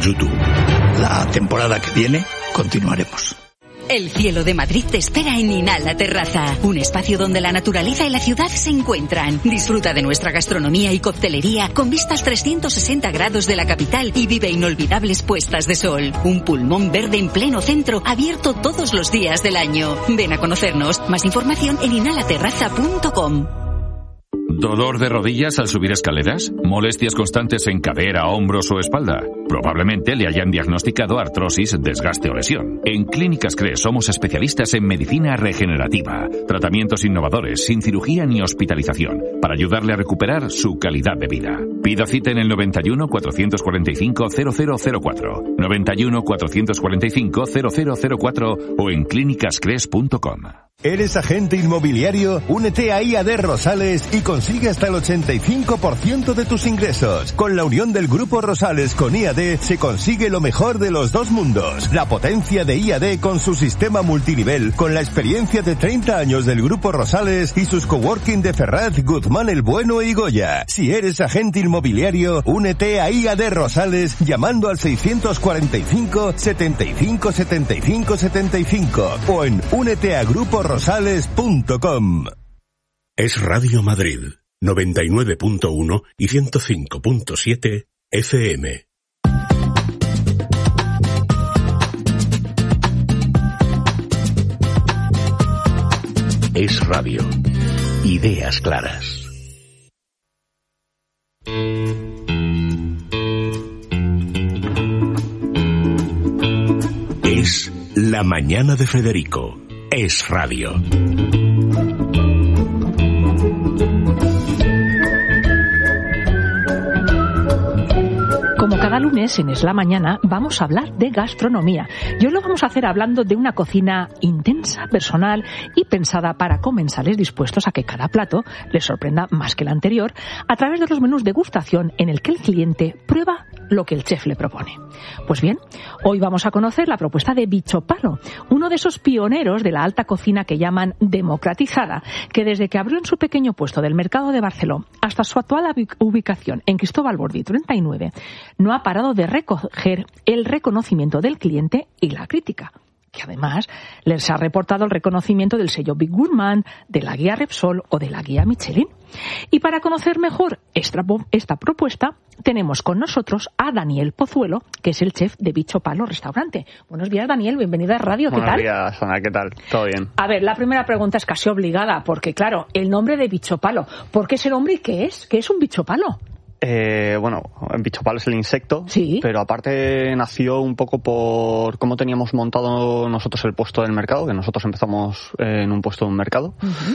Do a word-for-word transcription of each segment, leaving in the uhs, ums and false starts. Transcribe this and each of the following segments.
YouTube. La temporada que viene continuaremos. El cielo de Madrid te espera en Inala Terraza, un espacio donde la naturaleza y la ciudad se encuentran. Disfruta de nuestra gastronomía y coctelería con vistas trescientos sesenta grados de la capital y vive inolvidables puestas de sol. Un pulmón verde en pleno centro, abierto todos los días del año. Ven a conocernos. Más información en inalaterraza punto com. ¿Dolor de rodillas al subir escaleras? ¿Molestias constantes en cadera, hombros o espalda? Probablemente le hayan diagnosticado artrosis, desgaste o lesión. En Clínicas Cres somos especialistas en medicina regenerativa, tratamientos innovadores, sin cirugía ni hospitalización, para ayudarle a recuperar su calidad de vida. Pida cita en el noventa y uno, cuatrocientos cuarenta y cinco, cero cero cero cuatro, noventa y uno, cuatrocientos cuarenta y cinco, cero cero cero cuatro o en clínicas cres punto com. ¿Eres agente inmobiliario? Únete a I A D Rosales y consigue hasta el ochenta y cinco por ciento de tus ingresos. Con la unión del Grupo Rosales con I A D se consigue lo mejor de los dos mundos. La potencia de I A D con su sistema multinivel, con la experiencia de treinta años del Grupo Rosales y sus coworking de Ferraz, Guzmán el Bueno y Goya. Si eres agente inmobiliario, únete a I A D Rosales llamando al seiscientos cuarenta y cinco, setenta y cinco, setenta y cinco, setenta y cinco o en únete a grupo rosales punto com. Es Radio Madrid, noventa y nueve punto uno y ciento cinco punto siete F M. Es Radio. Ideas claras. Es La Mañana de Federico. Es Radio. Como cada lunes en Es la Mañana vamos a hablar de gastronomía y hoy lo vamos a hacer hablando de una cocina intensa, personal y pensada para comensales dispuestos a que cada plato les sorprenda más que el anterior a través de los menús de degustación en el que el cliente prueba lo que el chef le propone. Pues bien, hoy vamos a conocer la propuesta de Bicho Palo, uno de esos pioneros de la alta cocina que llaman democratizada, que desde que abrió en su pequeño puesto del mercado de Barceló hasta su actual ubicación en Cristóbal Bordi treinta y nueve, no ha parado de recoger el reconocimiento del cliente y la crítica, que además les ha reportado el reconocimiento del sello Big Gourmand, de la guía Repsol o de la guía Michelin. Y para conocer mejor esta, esta propuesta, tenemos con nosotros a Daniel Pozuelo, que es el chef de Bicho Palo Restaurante. Buenos días, Daniel, bienvenido a Radio. ¿Qué Buenos tal? Buenos días, Ana, ¿qué tal? ¿Todo bien? A ver, la primera pregunta es casi obligada, porque claro, el nombre de Bicho Palo, ¿por qué ese nombre y qué es? ¿Qué es un bicho palo? Eh, bueno, el bicho palo es el insecto, sí, pero aparte nació un poco por cómo teníamos montado nosotros el puesto del mercado, que nosotros empezamos en un puesto de un mercado, uh-huh.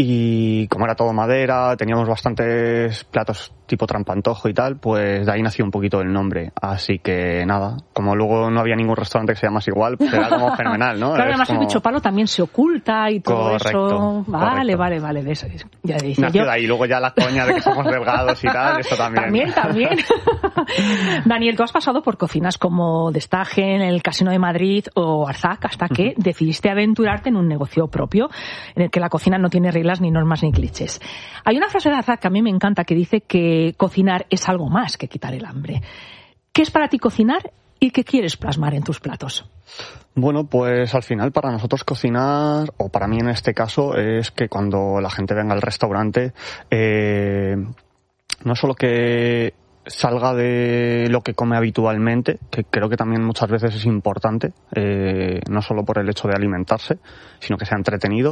Y como era todo madera, teníamos bastantes platos tipo trampantojo y tal, pues de ahí nació un poquito el nombre. Así que nada, como luego no había ningún restaurante que se llamase igual, pues era como fenomenal, ¿no? Claro, además como... el bicho palo también se oculta y todo correcto, eso. Vale, correcto. vale, vale, de eso. Ya dije nació yo. de ahí, luego ya la coña de que somos delgados y tal, eso también. También, también. Daniel, tú has pasado por cocinas como Destagen, el Casino de Madrid o Arzac, hasta que uh-huh. decidiste aventurarte en un negocio propio, en el que la cocina no tiene reglas, ni normas, ni clichés. Hay una frase de Arzac que a mí me encanta que dice que cocinar es algo más que quitar el hambre. ¿Qué es para ti cocinar y qué quieres plasmar en tus platos? Bueno, pues al final para nosotros cocinar, o para mí en este caso, es que cuando la gente venga al restaurante, eh, no solo que salga de lo que come habitualmente, que creo que también muchas veces es importante, eh, no solo por el hecho de alimentarse, sino que sea entretenido.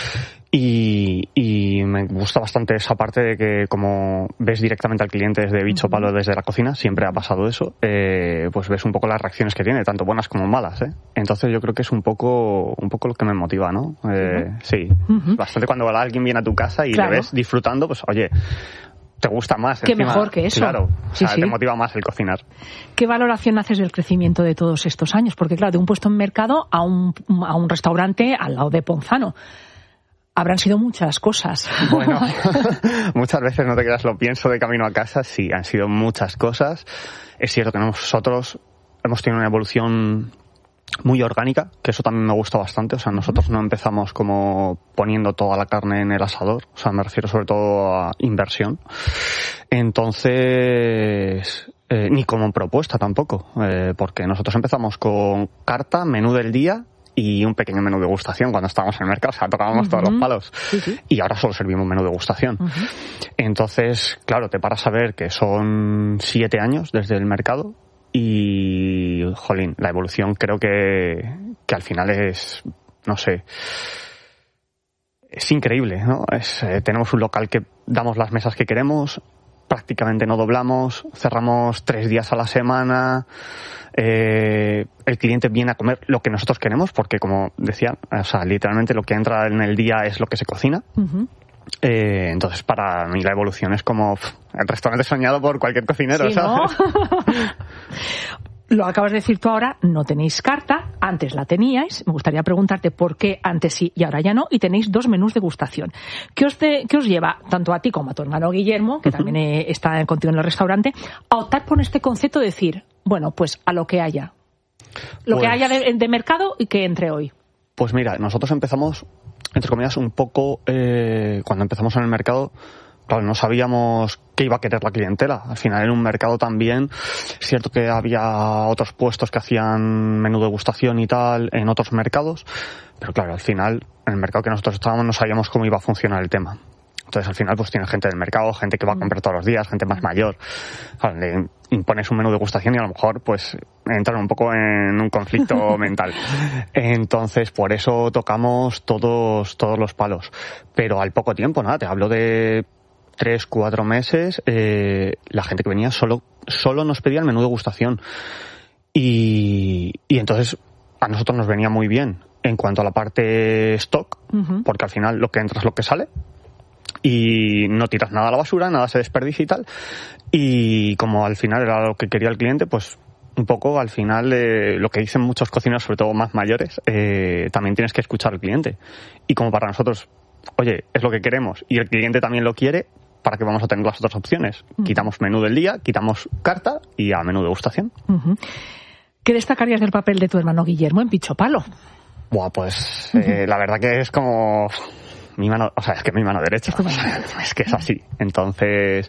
Y, y me gusta bastante esa parte de que como ves directamente al cliente desde Bicho Palo, desde la cocina, siempre ha pasado eso, eh, pues ves un poco las reacciones que tiene, tanto buenas como malas, ¿eh? Entonces yo creo que es un poco un poco lo que me motiva, ¿no? Eh, sí, uh-huh. Bastante cuando alguien viene a tu casa y claro. le ves disfrutando, pues oye, te gusta más. Qué encima, mejor que eso. Claro, sí, o sea, sí. te motiva más el cocinar. ¿Qué valoración haces del crecimiento de todos estos años? Porque claro, de un puesto en mercado a un, a un restaurante al lado de Ponzano. Habrán sido muchas cosas. Bueno, muchas veces no te quedas, lo pienso de camino a casa, sí, han sido muchas cosas. Es cierto que nosotros hemos tenido una evolución muy orgánica, que eso también me gusta bastante. O sea, nosotros no empezamos como poniendo toda la carne en el asador. O sea, me refiero sobre todo a inversión. Entonces, eh, ni como propuesta tampoco, eh, porque nosotros empezamos con carta, menú del día y un pequeño menú de degustación cuando estábamos en el mercado, o sea, tocábamos uh-huh. todos los palos. Sí, sí. Y ahora solo servimos menú de degustación. Uh-huh. Entonces, claro, te paras a ver que son siete años desde el mercado y, jolín, la evolución creo que, que al final es, no sé, es increíble, ¿no? Es, eh, tenemos un local que damos las mesas que queremos, prácticamente no doblamos, cerramos tres días a la semana. Eh, el cliente viene a comer lo que nosotros queremos, porque como decía, o sea, literalmente lo que entra en el día es lo que se cocina. Uh-huh. Eh, entonces para mí la evolución es como pff, el restaurante soñado por cualquier cocinero, sí, ¿sabes? ¿no? Lo acabas de decir tú ahora, no tenéis carta, antes la teníais. Me gustaría preguntarte por qué antes sí y ahora ya no, y tenéis dos menús de degustación. ¿Qué os, de, qué os lleva, tanto a ti como a tu hermano Guillermo, que uh-huh. también eh, está contigo en el restaurante, a optar por este concepto de decir, bueno, pues a lo que haya. Lo pues, que haya de, de mercado y que entre hoy. Pues mira, nosotros empezamos, entre comillas, un poco, eh, cuando empezamos en el mercado, claro, no sabíamos qué iba a querer la clientela. Al final, en un mercado también, es cierto que había otros puestos que hacían menú de degustación y tal en otros mercados, pero claro, al final, en el mercado que nosotros estábamos no sabíamos cómo iba a funcionar el tema. Entonces, al final, pues tienes gente del mercado, gente que va a comprar todos los días, gente más mayor. Claro, le impones un menú de degustación y a lo mejor, pues, entran un poco en un conflicto mental. Entonces, por eso tocamos todos, todos los palos. Pero al poco tiempo, nada, te hablo de tres, cuatro meses, eh, la gente que venía solo, solo nos pedía el menú de degustación. Y, y entonces, a nosotros nos venía muy bien en cuanto a la parte stock, uh-huh. porque al final lo que entra es lo que sale. Y no tiras nada a la basura, nada se desperdicia y tal. Y como al final era lo que quería el cliente, pues un poco al final eh, lo que dicen muchos cocineros, sobre todo más mayores, eh, también tienes que escuchar al cliente. Y como para nosotros, oye, es lo que queremos y el cliente también lo quiere, ¿para qué vamos a tener las otras opciones? Uh-huh. Quitamos menú del día, quitamos carta y a menú de degustación. Uh-huh. ¿Qué destacarías del papel de tu hermano Guillermo en Picho Palo? Buah, pues uh-huh. eh, la verdad que es como... mi mano, o sea, es que mi mano derecha, o sea, es que es así. Entonces,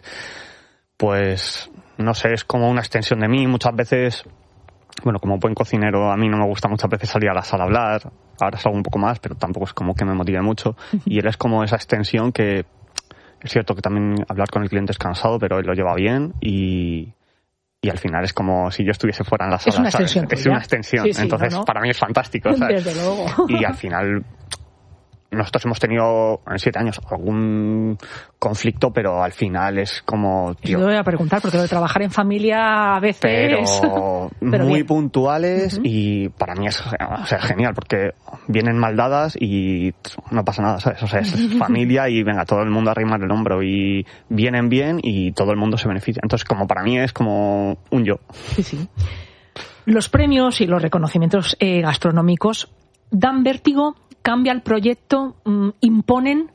pues, no sé, es como una extensión de mí. Muchas veces, bueno, como buen cocinero, a mí no me gusta muchas veces salir a la sala a hablar. Ahora salgo un poco más, pero tampoco es como que me motive mucho. Uh-huh. Y él es como esa extensión que, es cierto que también hablar con el cliente es cansado, pero él lo lleva bien y... y al final es como si yo estuviese fuera en la sala. Es una extensión. Es una extensión. Sí, sí, entonces, ¿no? Para mí es fantástico, ¿sabes? Desde luego. Y al final... nosotros hemos tenido en siete años algún conflicto, pero al final es como... Tío, yo voy a preguntar, porque lo de trabajar en familia a veces... Pero, pero muy bien. Puntuales uh-huh. y para mí es, o sea, genial, porque vienen mal dadas y no pasa nada, ¿sabes? O sea, es familia y venga, todo el mundo a arrimar el hombro y vienen bien y todo el mundo se beneficia. Entonces, como para mí es como un yo. Sí, sí. Los premios y los reconocimientos eh, gastronómicos dan vértigo... ¿Cambia el proyecto? ¿Imponen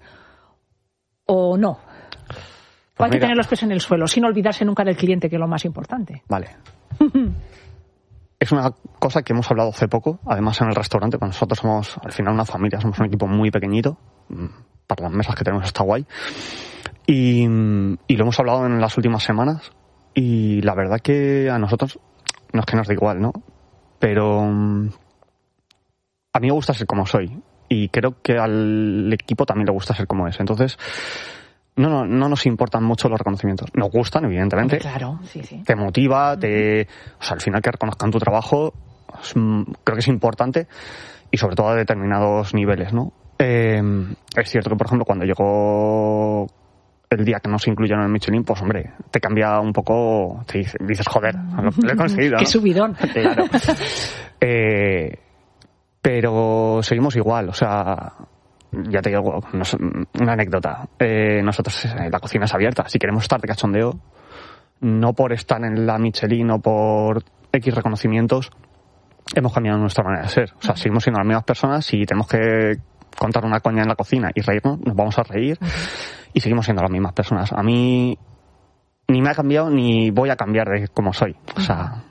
o no? Pues hay mira, que tener los pies en el suelo, sin olvidarse nunca del cliente, que es lo más importante. Vale. Es una cosa que hemos hablado hace poco, además en el restaurante, pues nosotros somos al final una familia, somos un equipo muy pequeñito, para las mesas que tenemos está guay, y, y lo hemos hablado en las últimas semanas, y la verdad que a nosotros, no es que nos da igual, ¿no? Pero a mí me gusta ser como soy. Y creo que al equipo también le gusta ser como es. Entonces, no, no, no nos importan mucho los reconocimientos. Nos gustan, evidentemente. Claro, sí, sí. Te motiva, te... O sea, al final que reconozcan tu trabajo es, creo que es importante y sobre todo a determinados niveles, ¿no? Eh, es cierto que, por ejemplo, cuando llegó el día que nos incluyeron en el Michelin, pues, hombre, te cambia un poco... Te dices, dices joder, lo, lo he conseguido, ¿no? ¡Qué subidón! Claro. Eh... Pero seguimos igual, o sea, ya te digo, una anécdota. Eh, nosotros, eh, la cocina es abierta, si queremos estar de cachondeo, no por estar en la Michelin o por X reconocimientos, hemos cambiado nuestra manera de ser. O sea, seguimos siendo las mismas personas y tenemos que contar una coña en la cocina y reírnos, nos vamos a reír y seguimos siendo las mismas personas. A mí ni me ha cambiado ni voy a cambiar de cómo soy. O sea... O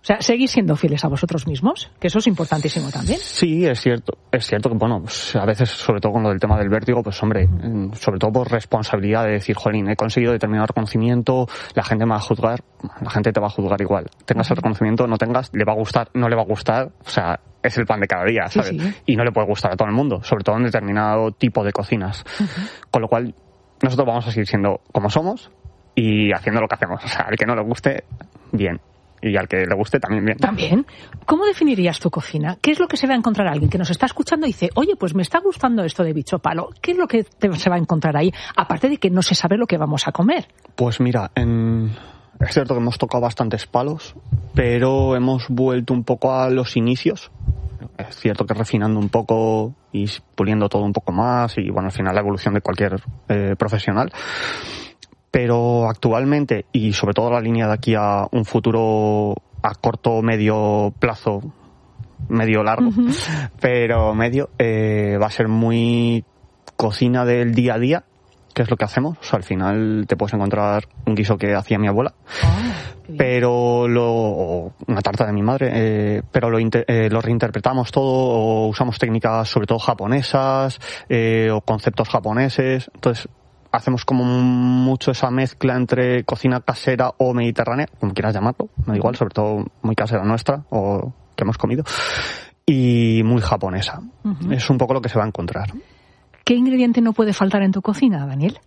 sea, seguís siendo fieles a vosotros mismos, que eso es importantísimo también. Sí, es cierto. Es cierto que, bueno, pues a veces, sobre todo con lo del tema del vértigo, pues hombre, sobre todo por responsabilidad de decir, jolín, he conseguido determinado reconocimiento, la gente me va a juzgar, la gente te va a juzgar igual. Tengas el reconocimiento, no tengas, le va a gustar, no le va a gustar, o sea, es el pan de cada día, ¿sabes? Sí, sí. Y no le puede gustar a todo el mundo, sobre todo en determinado tipo de cocinas. Uh-huh. Con lo cual, nosotros vamos a seguir siendo como somos y haciendo lo que hacemos. O sea, al que no le guste, bien. Y al que le guste, también bien. También. ¿Cómo definirías tu cocina? ¿Qué es lo que se va a encontrar alguien que nos está escuchando y dice, oye, pues me está gustando esto de bicho palo? ¿Qué es lo que te, se va a encontrar ahí? Aparte de que no se sabe lo que vamos a comer. Pues mira, en... es cierto que hemos tocado bastantes palos, pero hemos vuelto un poco a los inicios. Es cierto que refinando un poco y puliendo todo un poco más y, bueno, al final la evolución de cualquier eh, profesional. Pero actualmente, y sobre todo la línea de aquí a un futuro a corto, medio plazo, medio largo, uh-huh. pero medio, eh, va a ser muy cocina del día a día, que es lo que hacemos. O sea, al final te puedes encontrar un guiso que hacía mi abuela, oh, pero lo, o una tarta de mi madre, eh, pero lo, inter, eh, lo reinterpretamos todo, o usamos técnicas sobre todo japonesas, eh, o conceptos japoneses. Entonces, hacemos como mucho esa mezcla entre cocina casera o mediterránea, como quieras llamarlo, me da igual, sobre todo muy casera nuestra o que hemos comido, y muy japonesa. Uh-huh. Es un poco lo que se va a encontrar. ¿Qué ingrediente no puede faltar en tu cocina, Daniel?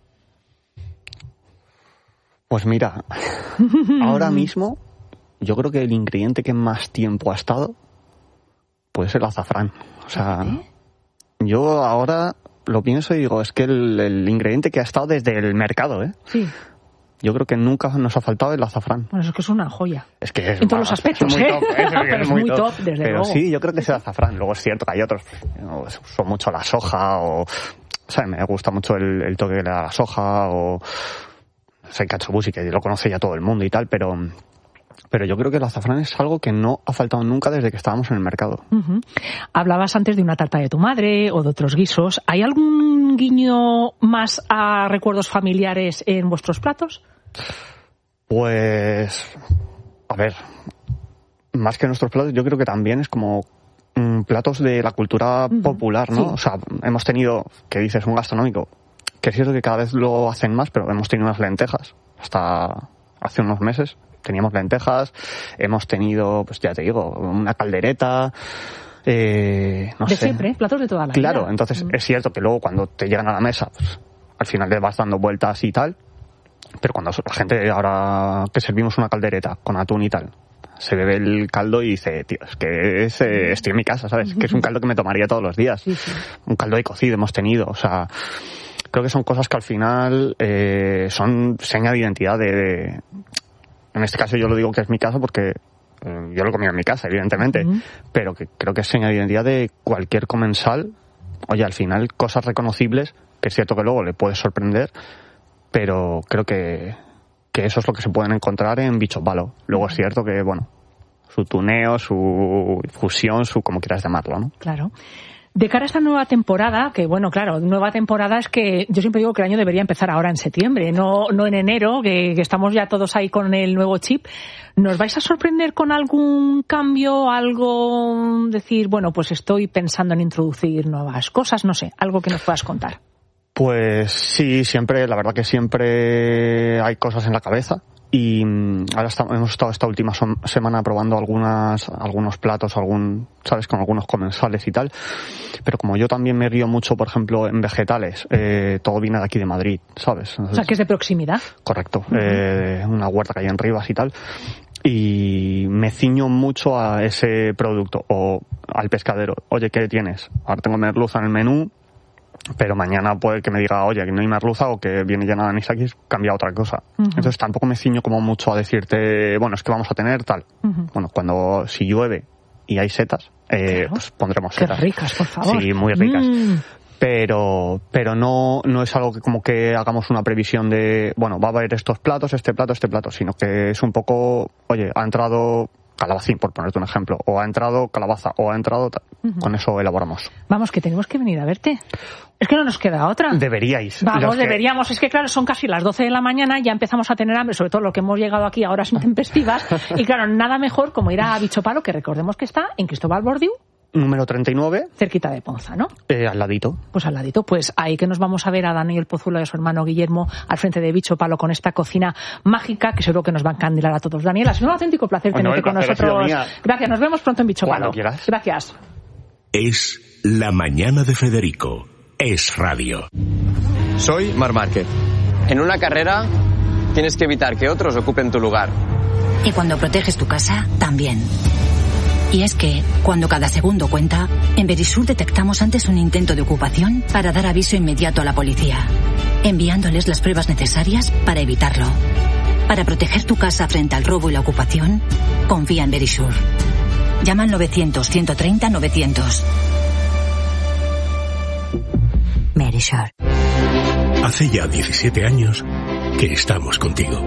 Pues mira, ahora mismo yo creo que el ingrediente que más tiempo ha estado puede ser el azafrán. O sea, ¿eh? Yo ahora lo pienso y digo, es que el, el ingrediente que ha estado desde el mercado, ¿eh? Sí. Yo creo que nunca nos ha faltado el azafrán. Bueno, es que es una joya. Es que es en todos los aspectos, es muy ¿eh? top, ¿eh? Pero es muy top, top desde Pero luego. Sí, yo creo que es el azafrán. Luego es cierto que hay otros, no, uso mucho la soja o, ¿sabes? Me gusta mucho el, el toque de la soja o, sé, katsuobushi, que lo conoce ya todo el mundo y tal, pero... Pero yo creo que el azafrán es algo que no ha faltado nunca desde que estábamos en el mercado. Uh-huh. Hablabas antes de una tarta de tu madre o de otros guisos. ¿Hay algún guiño más a recuerdos familiares en vuestros platos? Pues, a ver, más que nuestros platos, yo creo que también es como mm, platos de la cultura uh-huh. popular, ¿no? Sí. O sea, hemos tenido, que dices, un gastronómico, que es cierto que cada vez lo hacen más, pero hemos tenido unas lentejas hasta hace unos meses. Teníamos lentejas, hemos tenido, pues ya te digo, una caldereta, eh, no de sé. siempre, platos de toda la Claro, vida. entonces mm. es cierto que luego cuando te llegan a la mesa, pues, al final le vas dando vueltas y tal, pero cuando la gente ahora que servimos una caldereta con atún y tal, se bebe el caldo y dice, tío, es que es, eh, estoy en mi casa, ¿sabes? Que es un caldo que me tomaría todos los días. Sí, sí. Un caldo de cocido hemos tenido, o sea... Creo que son cosas que al final eh, son seña de identidad de... de en este caso yo lo digo que es mi casa porque eh, yo lo he comido en mi casa, evidentemente, uh-huh. pero que creo que es seña de identidad de cualquier comensal. Oye, al final cosas reconocibles, que es cierto que luego le puede sorprender, pero creo que, que eso es lo que se pueden encontrar en Bicho Palo. Luego es cierto que, bueno, su tuneo, su fusión, su como quieras llamarlo, ¿no? Claro. De cara a esta nueva temporada, que bueno, claro, nueva temporada es que yo siempre digo que el año debería empezar ahora en septiembre, no, no en enero, que, que estamos ya todos ahí con el nuevo chip. ¿Nos vais a sorprender con algún cambio, algo, decir, bueno, pues estoy pensando en introducir nuevas cosas, no sé, algo que nos puedas contar? Pues sí, siempre, la verdad que siempre hay cosas en la cabeza. Y ahora estamos, hemos estado esta última son, semana probando algunas, algunos platos, algún, sabes, con algunos comensales y tal. Pero como yo también me río mucho, por ejemplo, en vegetales, eh, todo viene de aquí de Madrid, ¿sabes? Entonces, o sea, que es de proximidad. Correcto. Uh-huh. Eh, una huerta que hay en Rivas y tal. Y me ciño mucho a ese producto o al pescadero. Oye, ¿qué tienes? Ahora tengo merluza en el menú. Pero mañana puede que me diga, oye, que no hay merluza o que viene llena de anisakis, cambia otra cosa. Uh-huh. Entonces tampoco me ciño como mucho a decirte, bueno, es que vamos a tener tal. Uh-huh. Bueno, cuando, si llueve y hay setas, eh, claro. pues pondremos setas. Qué ricas, por favor. Sí, muy ricas. Mm. Pero, pero no, no es algo que como que hagamos una previsión de, bueno, va a haber estos platos, este plato, este plato, sino que es un poco, oye, ha entrado calabacín, por ponerte un ejemplo, o ha entrado calabaza, o ha entrado... Uh-huh. Con eso elaboramos. Vamos, que tenemos que venir a verte. Es que no nos queda otra. Deberíais. Vamos, que... deberíamos. Es que claro, son casi las doce de la mañana, ya empezamos a tener hambre, sobre todo lo que hemos llegado aquí a horas intempestivas. Y claro, nada mejor como ir a Bichopalo, que recordemos que está en Cristóbal Bordiú. Número treinta y nueve. Cerquita de Ponza, ¿no? Eh, al ladito. Pues al ladito. Pues ahí que nos vamos a ver a Daniel Pozuelo y a su hermano Guillermo al frente de Bichopalo con esta cocina mágica que seguro que nos va a encandilar a todos. Daniel, ha sido un auténtico placer bueno, tenerte con nosotros. Gracias, nos vemos pronto en Bichopalo. Cuando quieras. Gracias. Es La Mañana de Federico. Es radio. Soy Marc Márquez. En una carrera tienes que evitar que otros ocupen tu lugar. Y cuando proteges tu casa, también. Y es que, cuando cada segundo cuenta, en Verisur detectamos antes un intento de ocupación para dar aviso inmediato a la policía, enviándoles las pruebas necesarias para evitarlo. Para proteger tu casa frente al robo y la ocupación, confía en Verisur. Llama al novecientos, ciento treinta, novecientos. Verisur. Hace ya diecisiete años que estamos contigo.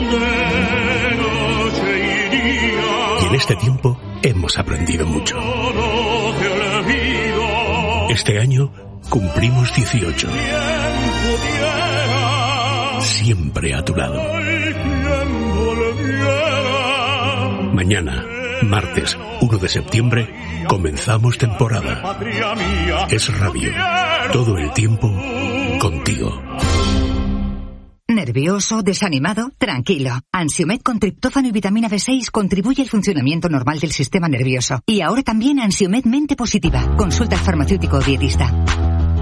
Y en este tiempo hemos aprendido mucho. Este año cumplimos dieciocho. Siempre a tu lado. Mañana, martes uno de septiembre, comenzamos temporada. Es radio. Todo el tiempo contigo. ¿Nervioso? ¿Desanimado? Tranquilo. Ansiomed con triptófano y vitamina B seis contribuye al funcionamiento normal del sistema nervioso. Y ahora también Ansiomed Mente Positiva. Consulta al farmacéutico o dietista.